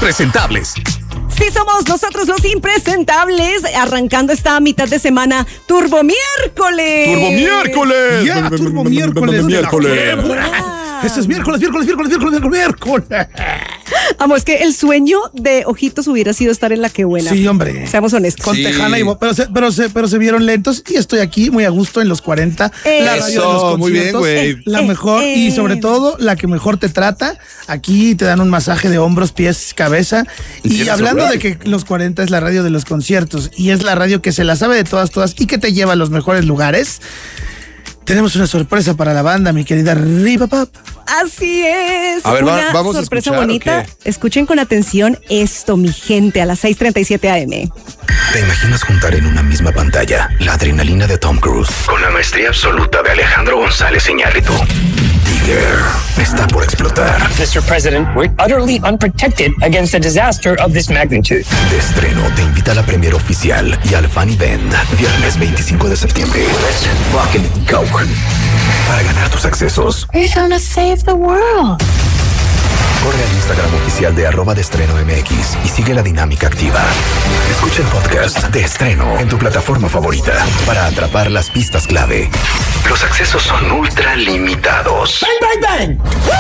impresentables. Sí, somos nosotros los impresentables, arrancando esta mitad de semana Turbo Miércoles. ¡Turbo Miércoles! Ya, Turbo Miércoles. Este es miércoles. Amo, es que el sueño de Ojitos hubiera sido estar en La Qué Buena. Sí, hombre. Seamos honestos. Con Sí. Tejana y pero se vieron lentos y estoy aquí muy a gusto en los 40. La radio de los Eso, muy bien, conciertos, güey. La mejor y sobre todo la que mejor te trata. Aquí te dan un masaje de hombros, pies, cabeza. Y hablando de que los 40 es la radio de los conciertos y es la radio que se la sabe de todas y que te lleva a los mejores lugares. Tenemos una sorpresa para la banda, mi querida Riva Pop. Así es. A ver, una vamos a sorpresa escuchar, bonita. ¿o qué? Escuchen con atención esto, mi gente, a las 6:37 AM. ¿Te imaginas juntar en una misma pantalla la adrenalina de Tom Cruise con la maestría absoluta de Alejandro González Iñárritu? Digger está por explotar. Mr. President, we're utterly unprotected against a disaster of this magnitude. De estreno te invita a la premiere oficial y al fan event viernes 25 de septiembre. Let's fucking go. Para ganar tus accesos, We're gonna save the world. corre al Instagram oficial de @deestreno.mx y sigue la dinámica activa. Escucha el podcast de Estreno en tu plataforma favorita para atrapar las pistas clave. Los accesos son ultra limitados. ¡Bang!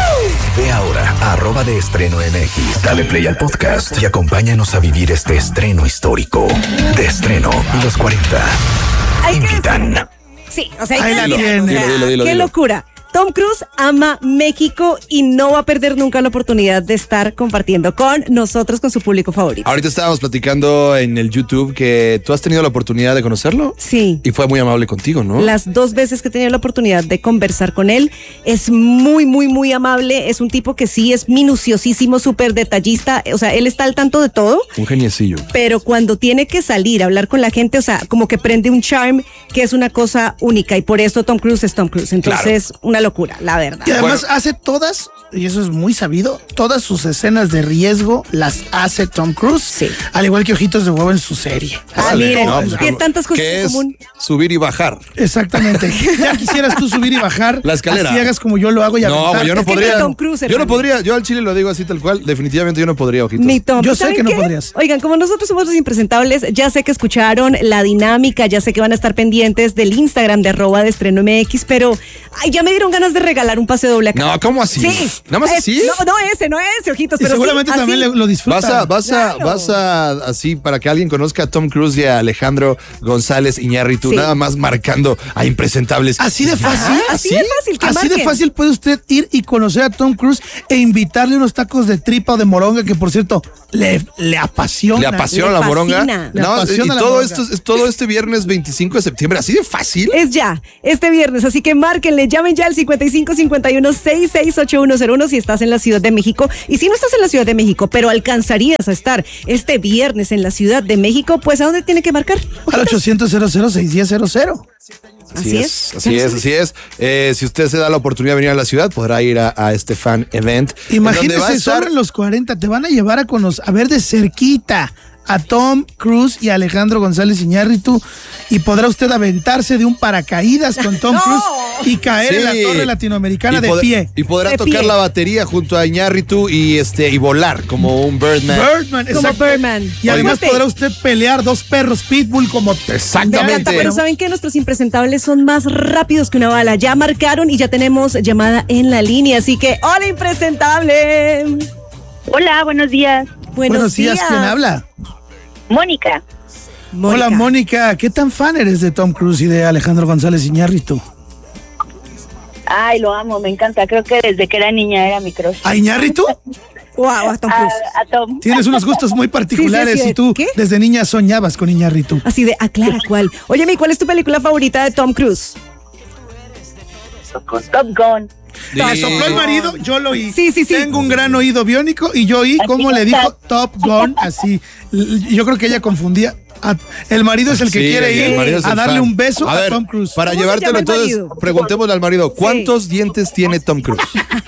Ve ahora a @deestreno.mx, dale play al podcast y acompáñanos a vivir este estreno histórico. De Estreno y los 40 Hay que invitan. Sí, o sea, Ahí la tiene. Dilo. qué locura. Tom Cruise ama México y no va a perder nunca la oportunidad de estar compartiendo con nosotros, con su público favorito. Ahorita estábamos platicando en el YouTube que tú has tenido la oportunidad de conocerlo. Sí. Y fue muy amable contigo, ¿no? Las 2 veces que he tenido la oportunidad de conversar con él, es muy amable. Es un tipo que sí es minuciosísimo, súper detallista. O sea, él está al tanto de todo. Un geniecillo. Pero cuando tiene que salir a hablar con la gente, o sea, como que prende un charm que es una cosa única. Y por eso Tom Cruise es Tom Cruise. Entonces, una locura, la verdad. Y además hace todas, y eso es muy sabido, todas sus escenas de riesgo las hace Tom Cruise. Sí. Al igual que Ojitos de Huevo en su serie. Miren, pues, tiene tantas cosas ¿qué en es común. subir y bajar? Exactamente. Ya quisieras tú subir y bajar. La escalera. Así hagas como yo lo hago y No, aventarte. yo no Es que podría. ni Tom Cruise, Yo no hermano. podría. Yo al chile lo digo así tal cual. Definitivamente yo no podría, Ojitos. Ni Tom. Yo sé ¿Saben que no qué? podrías. Oigan, como nosotros somos los impresentables, ya sé que escucharon la dinámica, ya sé que van a estar pendientes del Instagram de @deestreno.mx, pero ay, ya me dieron ganas de regalar un pase doble acá. No, ¿cómo así? Sí. ¿Nada más así? No ese, Ojitos, Y pero seguramente sí, también así. lo disfrutan. Vas a, así, para que alguien conozca a Tom Cruise y a Alejandro González Iñárritu, Sí. nada más marcando a impresentables. Así de fácil. Así de fácil, que Así de marquen. fácil puede usted ir y conocer a Tom Cruise e invitarle unos tacos de tripa o de moronga que, por cierto, le apasiona. ¿Le apasiona Le la moronga? fascina. Le No, apasiona y la todo moronga. esto es todo este viernes 25 de septiembre, así de fácil. Es ya, este viernes, así que márquenle, llamen ya al 5551-668101 si estás en la Ciudad de México. Y si no estás en la Ciudad de México, pero alcanzarías a estar este viernes en la Ciudad de México, pues ¿a dónde tiene que marcar? Al 800-00-610-00. Así es. Así es. Si usted se da la oportunidad de venir a la ciudad, podrá ir a este fan event. en donde va a Imagínese, estar- solo en los 40 te van a llevar a ver de cerquita a Tom Cruise y a Alejandro González Iñárritu y podrá usted aventarse de un paracaídas con Tom Cruise y caer en la Sí. torre latinoamericana Y de pod- pie. Y podrá De tocar pie. la batería junto a Iñárritu y volar como un Birdman. Birdman, Como exacto. Birdman. Y además Fíjate. podrá usted pelear 2 perros pitbull como Me encanta, Exactamente. pero ¿saben qué? Nuestros impresentables son más rápidos que una bala. Ya marcaron y ya tenemos llamada en la línea, así que ¡hola, impresentable! Hola, buenos días. Buenos días, ¿quién habla? Mónica. Hola, Mónica. ¿Qué tan fan eres de Tom Cruise y de Alejandro González Iñárritu? Ay, lo amo, me encanta. Creo que desde que era niña era mi crush. ¿A Iñárritu? Wow, a Tom Cruise. A Tom. Tienes unos gustos muy particulares Sí, y tú ¿qué? desde niña soñabas con Iñárritu. Así de, aclara cuál. Óyeme, ¿cuál es tu película favorita de Tom Cruise? Top Gun. Me sopló el marido, yo lo oí. Sí. Tengo un gran oído biónico y yo oí cómo le dijo Top Gun, así. Yo creo que ella confundía. El marido es el que Sí, quiere el ir marido es a el darle fan. un beso a ver, Tom Cruise. Para ¿Cómo se llevártelo llama el entonces, marido? preguntémosle al marido, ¿cuántos dientes tiene Tom Cruise?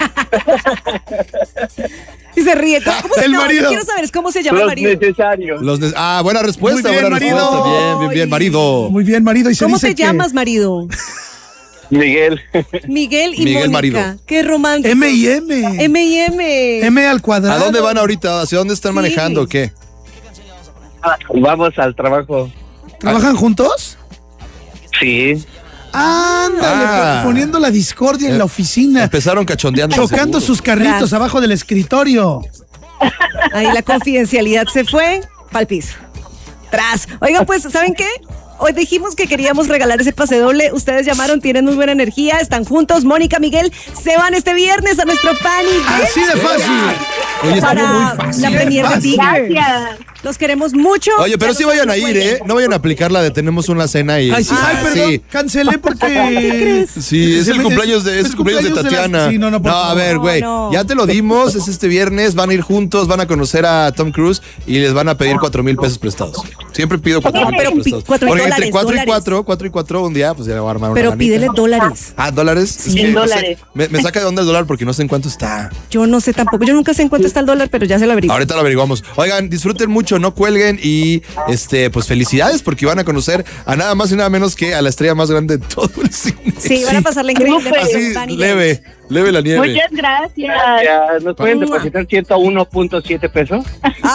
Y se ríe. ¿Cómo se El llama? marido. Yo quiero saber cómo se llama el marido. necesarios. Buena respuesta, Muy bien, buena marido. respuesta. Bien, marido. Muy bien, marido. Y se ¿Cómo dice te que llamas, marido? Miguel. Miguel y Miguel, Mónica. marido. Qué romántico. M&M. M&M. M al cuadrado. ¿A dónde van ahorita? ¿Hacia dónde están Sí. manejando o qué? Vamos al trabajo. ¿Trabajan juntos? Sí. Ándale, poniendo la discordia en la oficina. Empezaron cachondeando. Chocando sus carritos Tras. abajo del escritorio. Ahí la confidencialidad se fue pa'l piso. Tras. Oigan, pues, ¿saben qué? Hoy dijimos que queríamos regalar ese pase doble. Ustedes llamaron, tienen muy buena energía, están juntos. Mónica, Miguel, se van este viernes a nuestro Panic. Así de fácil. Oye, está Para muy fácil. la premier de Fácil. Bigger. Gracias. Los queremos mucho. Oye, pero Ya sí nos vayan a ir, cuenten. No vayan a aplicar la de tenemos una cena y... Ay, sí, ay, perdón, sí. cancelé porque... ¿Qué crees? Sí, es el cumpleaños de, Tatiana. Sí, no, a favor. ver, güey, No. ya te lo dimos, es este viernes, van a ir juntos, van a conocer a Tom Cruise y les van a pedir 4,000 pesos prestados. Siempre pido 4,000 Pero pesos prestados. 4,000 Porque entre dólares, 4 y 4, un día, pues ya le voy a armar una Pero lanita. pídele dólares. Ah, ¿dólares? Es En que no sé, dólares. me saca de onda el dólar porque no sé en cuánto está. Yo no sé tampoco. Yo nunca sé en cuánto está el dólar, pero ya se lo averiguo. Ahorita lo averiguamos. Oigan, disfruten mucho, no cuelguen y pues felicidades porque van a conocer a nada más y nada menos que a la estrella más grande de todo el cine. Sí, van a pasarla increíble. Súper. para Así, Panic. leve la nieve. Muchas gracias. Ya, ¿nos pueden depositar 101.7 pesos?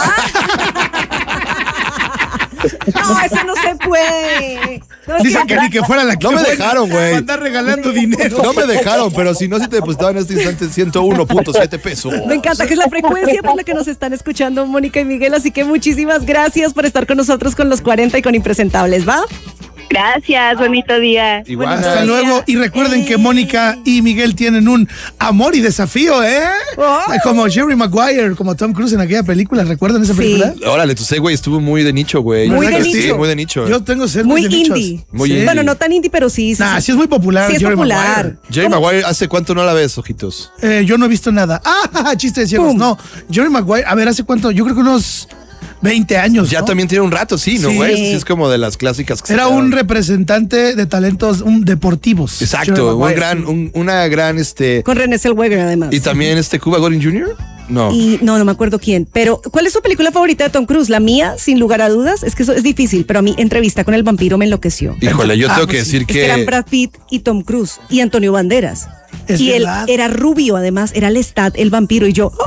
No, eso no se puede. No, es Dice que- que ni que fuera la que No me fuera. dejaron, güey. Andar regalando dinero. No me dejaron, pero si no, si te depositaban en este instante 101.7 pesos. Me encanta que es la frecuencia por la que nos están escuchando Mónica y Miguel, así que muchísimas gracias por estar con nosotros con los 40 y con Impresentables, ¿va? Gracias, bonito día. Igual. Hasta luego. Y recuerden que Mónica y Miguel tienen un amor y desafío, ¿eh? Oh. Como Jerry Maguire, como Tom Cruise en aquella película. ¿Recuerdan esa Sí. película? Órale, tu güey estuvo muy de nicho, güey. Muy ¿Verdad de que nicho. Sí, muy de nicho. Yo tengo sed Muy de nichos. indie. Muy Sí. indie. Bueno, no tan indie, pero sí. Nah, sí es muy popular. Sí es Jerry popular. Maguire. Jerry Maguire, ¿hace cuánto no la ves, ojitos? Yo no he visto nada. Ah, chiste de ciegos. Pum. No, Jerry Maguire, a ver, ¿hace cuánto? Yo creo que unos 20 años. Ya ¿no? también tiene un rato, sí, ¿no, Sí. güey? Eso sí es como de las clásicas que Era se un quedaron. representante de talentos deportivos. Jerry Exacto, Maguire. una gran, Con René Zellweger, además. y también Cuba Gooding Jr. No. Y no me acuerdo quién. Pero, ¿cuál es su película favorita de Tom Cruise? La mía, sin lugar a dudas. Es que eso es difícil, pero a mí Entrevista con el vampiro me enloqueció. Híjole, yo tengo pues que sí. decir Es que eran Brad Pitt y Tom Cruise y Antonio Banderas. Es y él verdad. era rubio, además, era Lestat, el vampiro, y yo.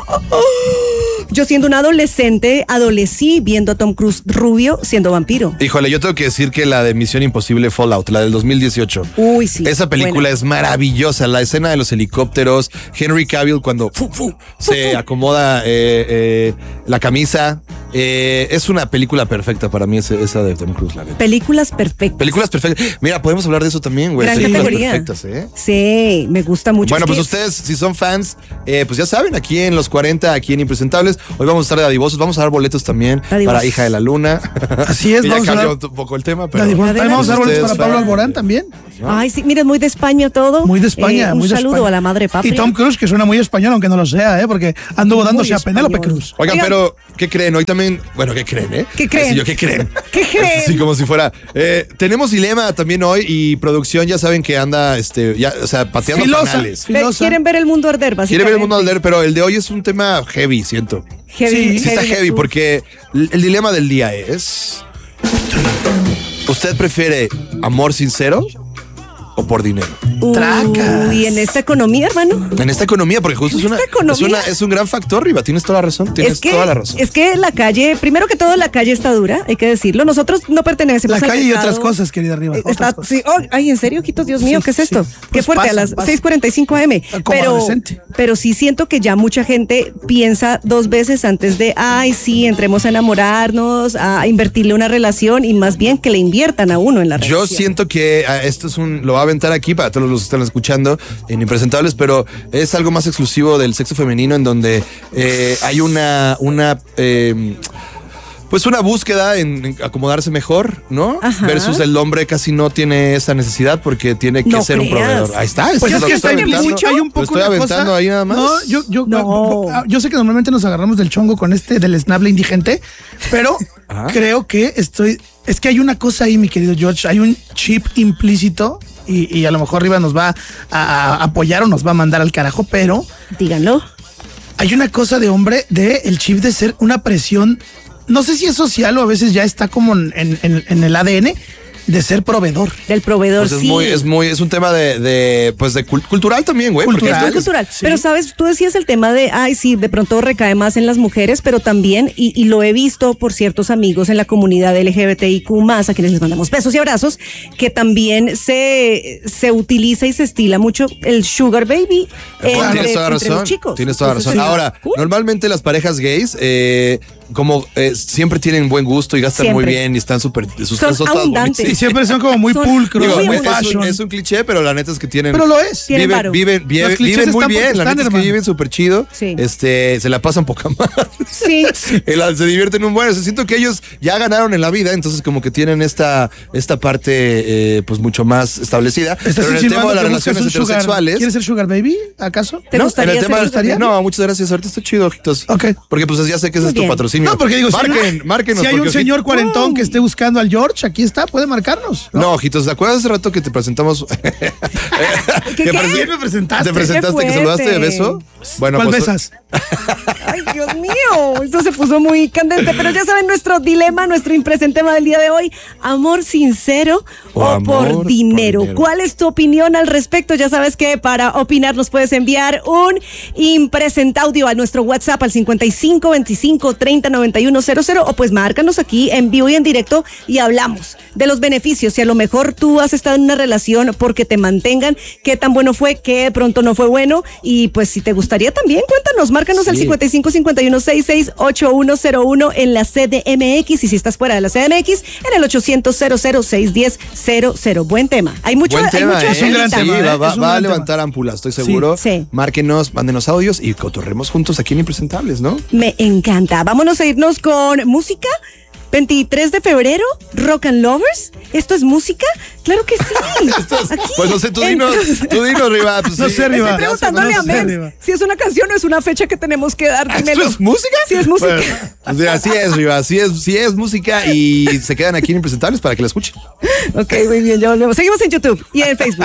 Yo siendo una adolescente, adolecí viendo a Tom Cruise rubio siendo vampiro. Híjole, yo tengo que decir que la de Misión Imposible Fallout, la del 2018. Uy, sí. Esa película buena. es maravillosa. La escena de los helicópteros, Henry Cavill cuando se acomoda la camisa. Es una película perfecta para mí, esa de Tom Cruise, la neta. Películas perfectas. Películas perfectas. Mira, podemos hablar de eso también, güey. Gran Películas categoría. perfectas, ¿eh? Sí, me gusta mucho. Bueno, Es pues que ustedes, si son fans, pues ya saben, aquí en Los 40, aquí en Impresentables, hoy vamos a estar de dadivosos, vamos a dar boletos también Dadivosos. para Hija de la Luna. Así es, Y ya vamos a cambió dar- un poco el tema, pero... También vamos a dar boletos para Ustedes, Pablo Alborán también. Ay, sí, mira, es muy de España todo. Muy de España. Un muy de saludo España. a la madre patria. Y Tom Cruise, que suena muy español, aunque no lo sea, porque anduvo Muy dándose a Penélope español. Cruz. Oigan, Oigan. pero, ¿qué creen? Hoy también, bueno, ¿qué creen, ¿Qué creen? Así yo, ¿qué creen? ¿Qué creen? Sí, como si fuera. Tenemos dilema también hoy y producción, ya saben que anda, ya, o sea, pateando Filosa. canales. Filosa. Quieren ver el mundo arder, básicamente. Quiere ver el mundo al leer, pero el de hoy es un tema heavy, siento. Heavy, Sí está heavy tú. porque el dilema del día es... ¿Usted prefiere amor sincero o por dinero? Tracas. Y en esta economía, hermano. En esta economía, porque justo ¿En esta economía? es un gran factor, Riva. Tienes toda la razón. Tienes toda la razón. Es que la calle, primero que todo, la calle está dura, hay que decirlo. Nosotros no pertenecemos La al calle y mercado. otras cosas, querida Rivas. Está, otras cosas. sí, ay, ¿en serio, Quitos? Dios mío, Sí, ¿qué es esto? sí. Qué Pues fuerte, pasa, a las pasa. 6:45 AM. Como adolescente. Pero sí siento que ya mucha gente piensa dos veces antes de, ay, sí, entremos a enamorarnos, a invertirle una relación y más bien que le inviertan a uno en la relación. Yo siento que esto lo va a aventar aquí para todos los que están escuchando en Impresentables, pero es algo más exclusivo del sexo femenino en donde hay una búsqueda en acomodarse mejor, ¿no? Ajá. Versus el hombre casi no tiene esa necesidad porque tiene que No ser un creas. proveedor. Ahí está. Pues eso es lo que estoy está aventando. mucho, hay un poco Lo estoy una aventando cosa- ahí nada más. No, yo sé que normalmente nos agarramos del chongo con del esnable indigente, pero Ajá. creo que es que hay una cosa ahí, mi querido George, hay un chip implícito y a lo mejor Riva nos va a apoyar o nos va a mandar al carajo, pero Díganlo. hay una cosa de hombre el chip de ser una presión, no sé si es social o a veces ya está como en el ADN, De ser proveedor. Del proveedor, Pues sí. es un tema de cultural también, güey. Cultural. porque Es muy cultural. Sí. Pero, ¿sabes? Tú decías el tema de, ay, sí, de pronto recae más en las mujeres, pero también, y lo he visto por ciertos amigos en la comunidad LGBTIQ+, a quienes les mandamos besos y abrazos, que también se utiliza y se estila mucho el sugar baby Tienes toda la entre razón. los chicos. Tienes toda la Entonces, razón. Ahora, cool. normalmente las parejas gays, siempre tienen buen gusto y gastan Siempre. muy bien y están súper. Sus Son casas todas abundantes. Y bonitas. siempre son como muy Son pulcros, Digo, muy muy fashion. es un cliché, pero la neta es que tienen. Pero lo es. Tienen varo. Viven Los clichés muy están bien. porque La están, neta es que hermano. viven súper chido. Sí. Se la pasan poca más. Sí. Se divierten un buen. O sea, siento que ellos ya ganaron en la vida, entonces como que tienen esta parte pues mucho más establecida. ¿Estás Pero en el tema insinuando de las que buscas relaciones un sugar? heterosexuales. ¿Quieres ser sugar baby, acaso? ¿Te No, gustaría en el tema, ser sugar baby? no, muchas gracias. Ahorita está chido, ojitos. Ok. Porque pues ya sé que ese Muy es tu bien. patrocinio. No, porque digo, Márquenos. si hay un porque, señor cuarentón que esté buscando al George, aquí está, puede marcarnos. No, ojitos, ¿te acuerdas hace rato que te presentamos? ¿Qué? ¿Quién me presentaste? ¿Te presentaste que fuerte. saludaste de beso? Bueno, ¿Cuál pues, besas? Ay, Dios mío, esto se puso muy candente, pero ya saben nuestro dilema, nuestro impresentema del día de hoy, amor sincero O o amor por por dinero. dinero. ¿Cuál es tu opinión al respecto? Ya sabes que para opinar nos puedes enviar un impresentaudio a nuestro WhatsApp al 5525309100 o pues márcanos aquí en vivo y en directo y hablamos de los beneficios. Si a lo mejor tú has estado en una relación porque te mantengan, qué tan bueno fue, qué de pronto no fue bueno y pues si te gustaría también, cuéntanos, márcanos al 5551668101 en la CDMX y si estás fuera de la CDMX en el 800-00-610-00. Buen tema. Hay mucho, buen tema, hay mucho es un gran Sí, tema, ¿eh? va Es un a gran levantar ampulas, estoy seguro. Sí. Márquenos, mándenos audios y cotorremos juntos aquí en Impresentables, ¿no? Me encanta. Vámonos a irnos con música. 23 de febrero, Rock and Lovers. ¿Esto es música? Claro que sí. Aquí. Pues no sé, tú dinos, Riva. Pues, No sí. sé, Riva. Estoy preguntándole a Riva. Mens si es una canción o es una fecha que tenemos que dar. ¿Esto Dímelo. es música? Sí, es música. Bueno, pues mira, así es, Riva, sí es música y se quedan aquí en Impresentables para que la escuchen. Ok, muy bien, ya volvemos. Seguimos en YouTube y en Facebook.